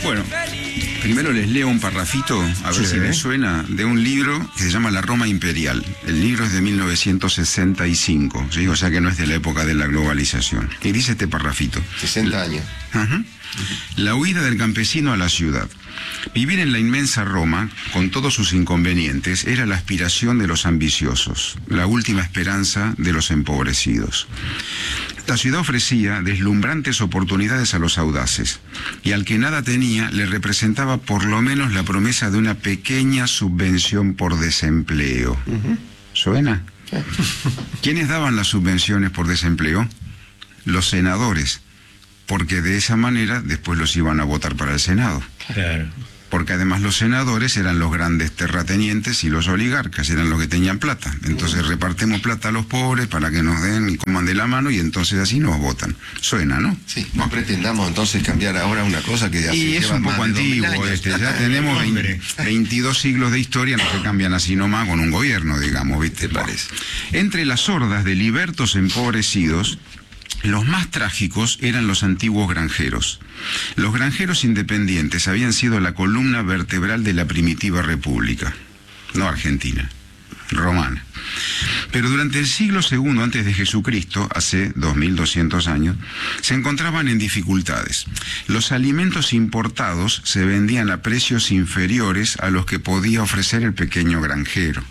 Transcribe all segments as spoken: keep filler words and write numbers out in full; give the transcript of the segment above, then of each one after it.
Bueno, primero les leo un parrafito, a ver Sí. si les suena, de un libro que se llama La Roma Imperial. El libro es de mil novecientos sesenta y cinco, ¿sí? O sea que no es de la época de la globalización. Y dice este parrafito. sesenta años. Ajá. La huida del campesino a la ciudad. Vivir en la inmensa Roma, con todos sus inconvenientes, era la aspiración de los ambiciosos, la última esperanza de los empobrecidos. La ciudad ofrecía deslumbrantes oportunidades a los audaces, y al que nada tenía le representaba por lo menos la promesa de una pequeña subvención por desempleo. Uh-huh. ¿Suena? Sí. ¿Quiénes daban las subvenciones por desempleo? Los senadores, porque de esa manera después los iban a votar para el Senado. Claro. Porque además los senadores eran los grandes terratenientes y los oligarcas eran los que tenían plata. Entonces repartimos plata a los pobres para que nos den y coman de la mano y entonces así nos votan. Suena, ¿no? Sí, no pretendamos entonces cambiar ahora una cosa que ya Y es un poco antiguo, este, ya tenemos veinte, veintidós siglos de historia, no se cambian así nomás con un gobierno, digamos, ¿viste? Parece. Entre las hordas de libertos empobrecidos, los más trágicos eran los antiguos granjeros. Los granjeros independientes habían sido la columna vertebral de la primitiva república, no argentina, romana. Pero durante el siglo segundo antes de Jesucristo, hace dos mil doscientos años, se encontraban en dificultades. Los alimentos importados se vendían a precios inferiores a los que podía ofrecer el pequeño granjero.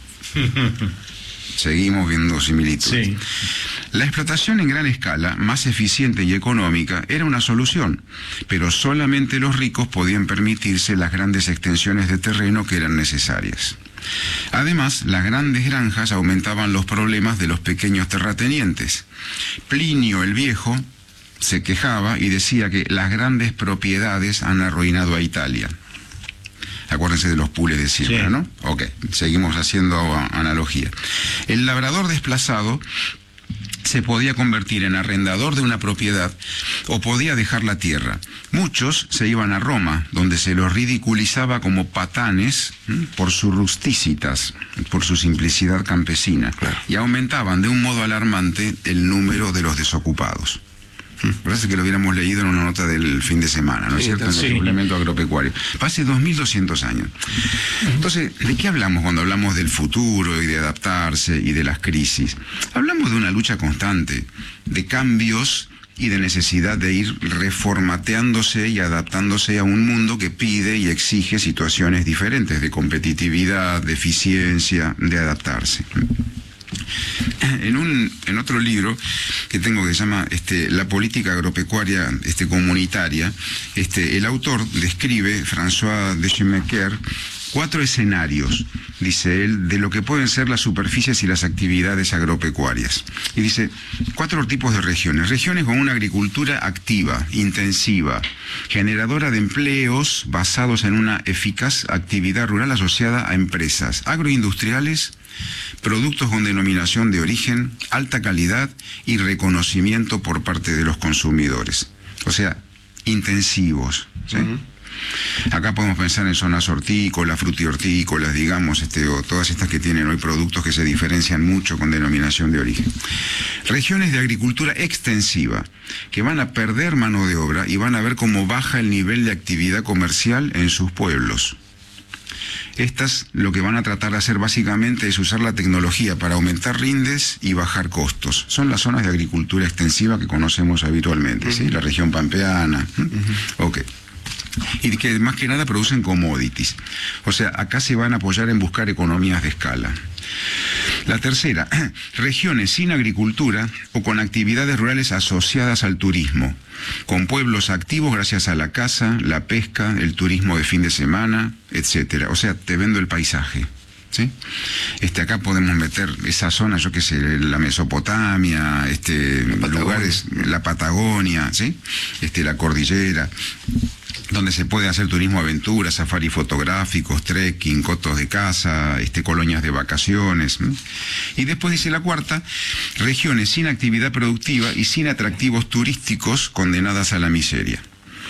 Seguimos viendo similitudes. Sí. La explotación en gran escala, más eficiente y económica, era una solución, pero solamente los ricos podían permitirse las grandes extensiones de terreno que eran necesarias. Además, las grandes granjas aumentaban los problemas de los pequeños terratenientes. Plinio el Viejo se quejaba y decía que las grandes propiedades han arruinado a Italia. Acuérdense de los pules de siembra, Sí. ¿no? Ok, seguimos haciendo analogía. El labrador desplazado se podía convertir en arrendador de una propiedad o podía dejar la tierra. Muchos se iban a Roma, donde se los ridiculizaba como patanes ¿m? por su rusticitas, por su simplicidad campesina, Claro. y aumentaban de un modo alarmante el número de los desocupados. Parece que lo hubiéramos leído en una nota del fin de semana, ¿no es Sí, cierto? En el sí. suplemento agropecuario. Hace dos mil doscientos años. Entonces, ¿de qué hablamos cuando hablamos del futuro y de adaptarse y de las crisis? Hablamos de una lucha constante, de cambios y de necesidad de ir reformateándose y adaptándose a un mundo que pide y exige situaciones diferentes, de competitividad, de eficiencia, de adaptarse. En un en otro libro que tengo que se llama este, La política agropecuaria este, comunitaria, este, el autor describe, François Deschemaeker, cuatro escenarios, dice él, de lo que pueden ser las superficies y las actividades agropecuarias. Y dice, cuatro tipos de regiones. Regiones con una agricultura activa, intensiva, generadora de empleos basados en una eficaz actividad rural asociada a empresas agroindustriales, productos con denominación de origen, alta calidad y reconocimiento por parte de los consumidores. O sea, intensivos, ¿sí? Uh-huh. Acá podemos pensar en zonas hortícolas, frutihortícolas, digamos, este, o todas estas que tienen hoy productos que se diferencian mucho con denominación de origen. Regiones de agricultura extensiva, que van a perder mano de obra y van a ver cómo baja el nivel de actividad comercial en sus pueblos. Estas lo que van a tratar de hacer básicamente es usar la tecnología para aumentar rindes y bajar costos. Son las zonas de agricultura extensiva que conocemos habitualmente, uh-huh. ¿sí? La región pampeana. Uh-huh. Ok. Y que más que nada producen commodities. O sea, acá se van a apoyar en buscar economías de escala. La tercera, regiones sin agricultura o con actividades rurales asociadas al turismo, con pueblos activos gracias a la caza, la pesca, el turismo de fin de semana, etcétera. O sea, te vendo el paisaje, ¿sí? Este, acá podemos meter esa zona, yo qué sé, la Mesopotamia, este, la lugares, la Patagonia, ¿sí? Este, la cordillera, donde se puede hacer turismo aventura, safari fotográficos, trekking, cotos de caza, este, colonias de vacaciones. ¿sí? Y después dice la cuarta, regiones sin actividad productiva y sin atractivos turísticos condenadas a la miseria.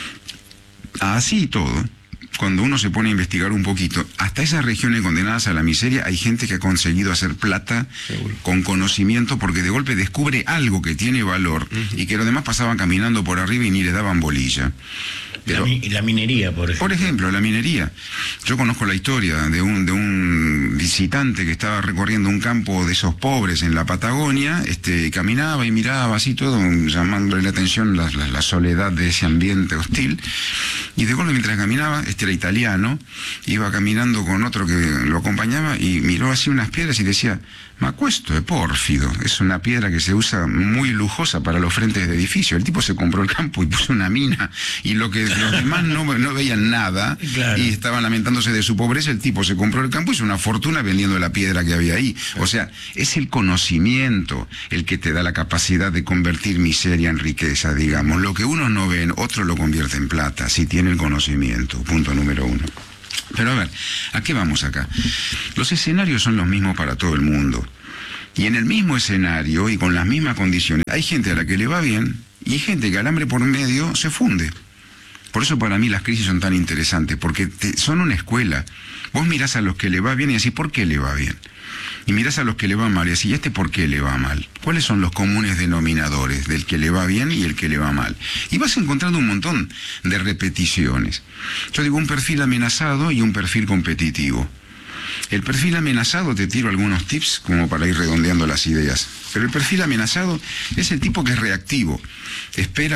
Así y todo, cuando uno se pone a investigar un poquito, hasta esas regiones condenadas a la miseria hay gente que ha conseguido hacer plata Seguro. Con conocimiento, porque de golpe descubre algo que tiene valor uh-huh. y que los demás pasaban caminando por arriba y ni les daban bolilla. Pero, la, mi- la minería, por ejemplo. por ejemplo, la minería. Yo conozco la historia de un, de un visitante que estaba recorriendo un campo de esos pobres en la Patagonia, este, caminaba y miraba así todo, llamándole la atención la, la, la soledad de ese ambiente hostil, y de golpe mientras caminaba, este era italiano, iba caminando con otro que lo acompañaba y miró así unas piedras y decía: ma questo è porfido, es una piedra que se usa muy lujosa para los frentes de edificio. El tipo se compró el campo y puso una mina, y lo que los demás no, no veían nada, claro, y estaban lamentándose de su pobreza, el tipo se compró el campo y hizo una fortuna vendiendo la piedra que había ahí. O sea, es el conocimiento el que te da la capacidad de convertir miseria en riqueza, digamos. Lo que unos no ven, otro lo convierte en plata, si tiene el conocimiento, punto número uno. Pero a ver, ¿a qué vamos acá? Los escenarios son los mismos para todo el mundo. Y en el mismo escenario y con las mismas condiciones, hay gente a la que le va bien y gente que al hambre por medio se funde. Por eso para mí las crisis son tan interesantes, porque te, son una escuela. Vos mirás a los que le va bien y decís: ¿por qué le va bien? Y mirás a los que le va mal y decís: ¿y este por qué le va mal? ¿Cuáles son los comunes denominadores del que le va bien y el que le va mal? Y vas encontrando un montón de repeticiones. Yo digo un perfil amenazado y un perfil competitivo. El perfil amenazado, te tiro algunos tips como para ir redondeando las ideas. Pero el perfil amenazado es el tipo que es reactivo, espera